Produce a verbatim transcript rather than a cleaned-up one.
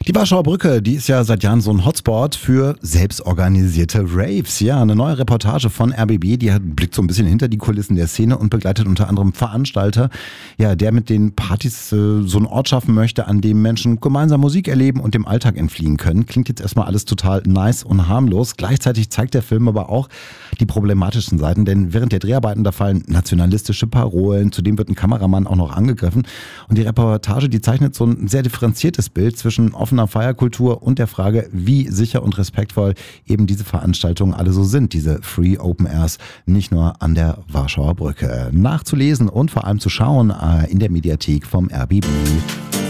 Die Warschauer Brücke, die ist ja seit Jahren so ein Hotspot für selbstorganisierte Raves. Ja, eine neue Reportage von R B B, die hat, blickt so ein bisschen hinter die Kulissen der Szene und begleitet unter anderem Veranstalter, ja, der mit den Partys äh, so einen Ort schaffen möchte, an dem Menschen gemeinsam Musik erleben und dem Alltag entfliehen können. Klingt jetzt erstmal alles total nice und harmlos. Gleichzeitig zeigt der Film aber auch die problematischen Seiten, denn während der Dreharbeiten, da fallen nationalistische Parolen, zudem wird ein Kameramann auch noch angegriffen. Und die Reportage, die zeichnet so ein sehr differenziertes Bild zwischen offener Feierkultur und der Frage, wie sicher und respektvoll eben diese Veranstaltungen alle so sind, diese Free Open Airs, nicht nur an der Warschauer Brücke. Nachzulesen und vor allem zu schauen in der Mediathek vom R B B.